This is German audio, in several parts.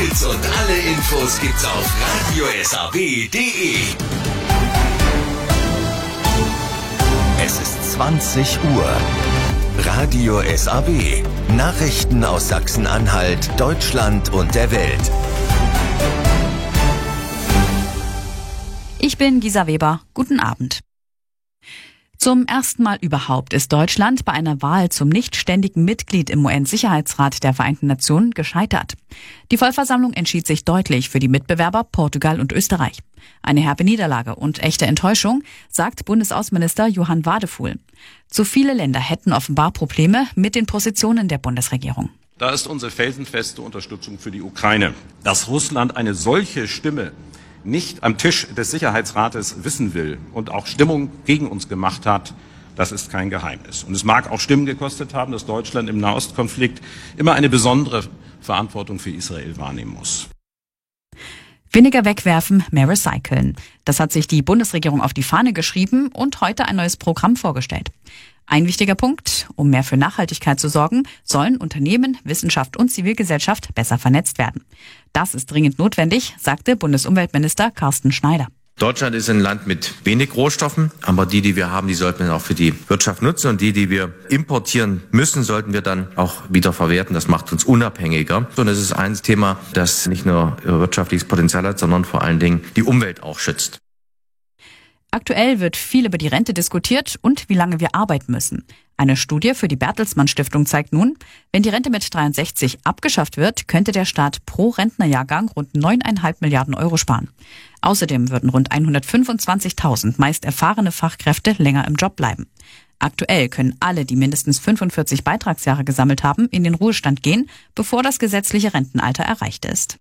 Tickets und alle Infos gibt's auf radioSAB.de. Es ist 20 Uhr. Radio SAB. Nachrichten aus Sachsen-Anhalt, Deutschland und der Welt. Ich bin Gisa Weber. Guten Abend. Zum ersten Mal überhaupt ist Deutschland bei einer Wahl zum nichtständigen Mitglied im UN-Sicherheitsrat der Vereinten Nationen gescheitert. Die Vollversammlung entschied sich deutlich für die Mitbewerber Portugal und Österreich. Eine herbe Niederlage und echte Enttäuschung, sagt Bundesaußenminister Johann Wadefuhl. Zu viele Länder hätten offenbar Probleme mit den Positionen der Bundesregierung. Da ist unsere felsenfeste Unterstützung für die Ukraine. Dass Russland eine solche Stimme nicht am Tisch des Sicherheitsrates wissen will und auch Stimmung gegen uns gemacht hat, das ist kein Geheimnis. Und es mag auch Stimmen gekostet haben, dass Deutschland im Nahostkonflikt immer eine besondere Verantwortung für Israel wahrnehmen muss. Weniger wegwerfen, mehr recyceln. Das hat sich die Bundesregierung auf die Fahne geschrieben und heute ein neues Programm vorgestellt. Ein wichtiger Punkt: Um mehr für Nachhaltigkeit zu sorgen, sollen Unternehmen, Wissenschaft und Zivilgesellschaft besser vernetzt werden. Das ist dringend notwendig, sagte Bundesumweltminister Carsten Schneider. Deutschland ist ein Land mit wenig Rohstoffen, aber die wir haben, die sollten wir auch für die Wirtschaft nutzen, und die wir importieren müssen, sollten wir dann auch wieder verwerten. Das macht uns unabhängiger. Und es ist ein Thema, das nicht nur wirtschaftliches Potenzial hat, sondern vor allen Dingen die Umwelt auch schützt. Aktuell wird viel über die Rente diskutiert und wie lange wir arbeiten müssen. Eine Studie für die Bertelsmann Stiftung zeigt nun, wenn die Rente mit 63 abgeschafft wird, könnte der Staat pro Rentnerjahrgang rund 9,5 Milliarden Euro sparen. Außerdem würden rund 125.000 meist erfahrene Fachkräfte länger im Job bleiben. Aktuell können alle, die mindestens 45 Beitragsjahre gesammelt haben, in den Ruhestand gehen, bevor das gesetzliche Rentenalter erreicht ist.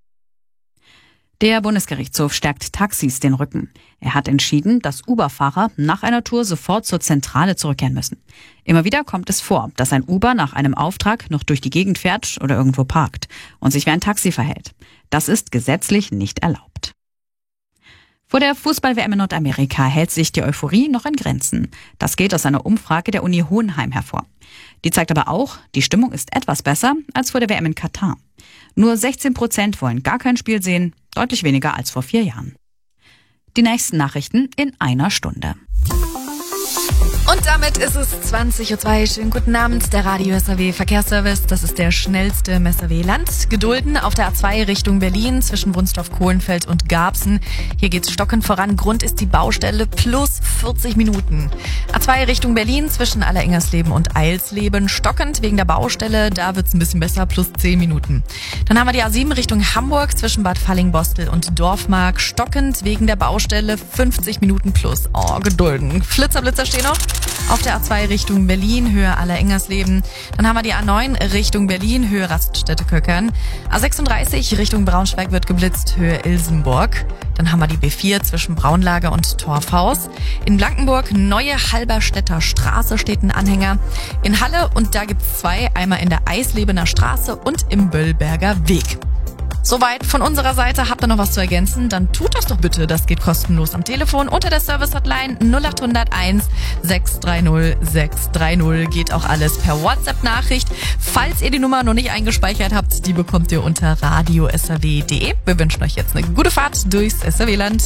Der Bundesgerichtshof stärkt Taxis den Rücken. Er hat entschieden, dass Uber-Fahrer nach einer Tour sofort zur Zentrale zurückkehren müssen. Immer wieder kommt es vor, dass ein Uber nach einem Auftrag noch durch die Gegend fährt oder irgendwo parkt und sich wie ein Taxi verhält. Das ist gesetzlich nicht erlaubt. Vor der Fußball-WM in Nordamerika hält sich die Euphorie noch in Grenzen. Das geht aus einer Umfrage der Uni Hohenheim hervor. Die zeigt aber auch, die Stimmung ist etwas besser als vor der WM in Katar. Nur 16% wollen gar kein Spiel sehen, deutlich weniger als vor 4 Jahren. Die nächsten Nachrichten in einer Stunde. Und damit ist es 20:02 Uhr. Schönen guten Abend, der Radio SAW Verkehrsservice. Das ist der schnellste im SAW-Land. Gedulden auf der A2 Richtung Berlin zwischen Wunstorf-Kohlenfeld und Garbsen. Hier geht's stockend voran. Grund ist die Baustelle plus 40 Minuten. A2 Richtung Berlin zwischen Allerengersleben und Eilsleben. Stockend wegen der Baustelle. Da wird's ein bisschen besser, plus 10 Minuten. Dann haben wir die A7 Richtung Hamburg zwischen Bad Falling-Bostel und Dorfmark. Stockend wegen der Baustelle, 50 Minuten plus. Oh, gedulden. Flitzer stehen noch. Auf der A2 Richtung Berlin, Höhe Allerengersleben. Dann haben wir die A9 Richtung Berlin, Höhe Raststätte-Köckern. A36 Richtung Braunschweig wird geblitzt, Höhe Ilsenburg. Dann haben wir die B4 zwischen Braunlager und Torfhaus. In Blankenburg, Neue Halberstädter Straße steht ein Anhänger. In Halle, und da gibt's 2, einmal in der Eislebener Straße und im Böllberger Weg. Soweit von unserer Seite. Habt ihr noch was zu ergänzen? Dann tut das doch bitte. Das geht kostenlos am Telefon unter der Service-Hotline 0801 630 630. Geht auch alles per WhatsApp-Nachricht. Falls ihr die Nummer noch nicht eingespeichert habt, die bekommt ihr unter radiosaw.de. Wir wünschen euch jetzt eine gute Fahrt durchs SAW-Land.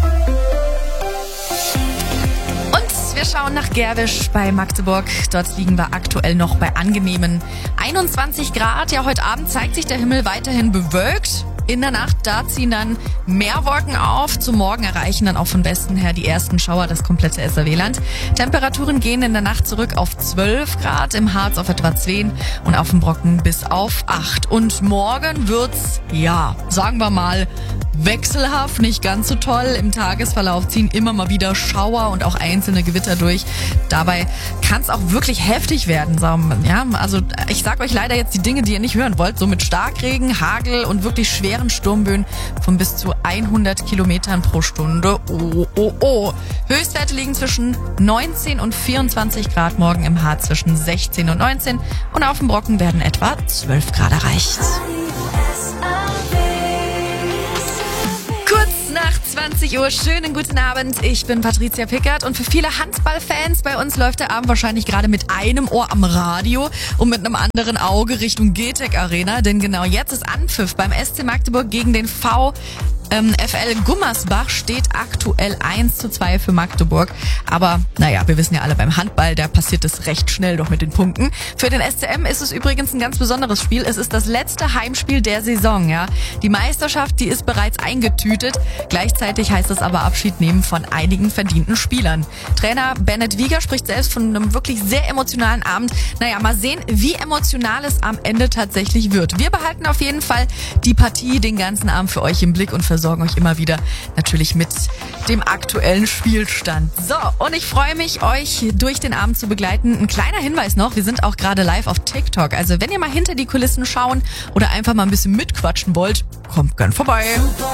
Wir schauen nach Gerwisch bei Magdeburg. Dort liegen wir aktuell noch bei angenehmen 21 Grad. Ja, heute Abend zeigt sich der Himmel weiterhin bewölkt. In der Nacht, da ziehen dann mehr Wolken auf. Zum Morgen erreichen dann auch von Westen her die ersten Schauer das komplette SAW-Land. Temperaturen gehen in der Nacht zurück auf 12 Grad, im Harz auf etwa 10 und auf dem Brocken bis auf 8. Und morgen wird's, ja, sagen wir mal, wechselhaft, nicht ganz so toll. Im Tagesverlauf ziehen immer mal wieder Schauer und auch einzelne Gewitter durch. Dabei kann es auch wirklich heftig werden. Ja, also ich sag euch leider jetzt die Dinge, die ihr nicht hören wollt. So mit Starkregen, Hagel und wirklich schweren Sturmböen von bis zu 100 Kilometern pro Stunde. Oh. Höchstwerte liegen zwischen 19 und 24 Grad, morgen im Harz zwischen 16 und 19 und auf dem Brocken werden etwa 12 Grad erreicht. Kurz nach 20 20 Uhr, schönen guten Abend. Ich bin Patricia Pickert und für viele Handballfans bei uns läuft der Abend wahrscheinlich gerade mit einem Ohr am Radio und mit einem anderen Auge Richtung GTEC Arena, denn genau jetzt ist Anpfiff beim SC Magdeburg gegen den VfL Gummersbach, steht aktuell 1:2 für Magdeburg. Aber naja, wir wissen ja alle, beim Handball, da passiert es recht schnell doch mit den Punkten. Für den SCM ist es übrigens ein ganz besonderes Spiel. Es ist das letzte Heimspiel der Saison, ja. Die Meisterschaft, die ist bereits eingetütet. Gleichzeitig heißt es aber Abschied nehmen von einigen verdienten Spielern. Trainer Bennett Wieger spricht selbst von einem wirklich sehr emotionalen Abend. Naja, mal sehen, wie emotional es am Ende tatsächlich wird. Wir behalten auf jeden Fall die Partie den ganzen Abend für euch im Blick und versorgen euch immer wieder natürlich mit dem aktuellen Spielstand. So, und ich freue mich, euch durch den Abend zu begleiten. Ein kleiner Hinweis noch, wir sind auch gerade live auf TikTok. Also wenn ihr mal hinter die Kulissen schauen oder einfach mal ein bisschen mitquatschen wollt, kommt gern vorbei.